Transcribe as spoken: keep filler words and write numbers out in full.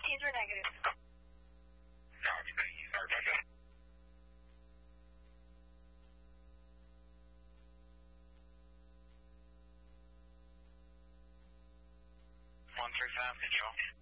fifteens were negative. Sorry about that. one three five, control.